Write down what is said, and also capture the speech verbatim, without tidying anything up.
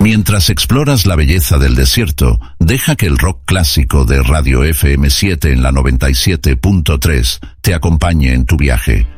Mientras exploras la belleza del desierto, deja que el rock clásico de Radio F M siete en la noventa y siete punto tres te acompañe en tu viaje.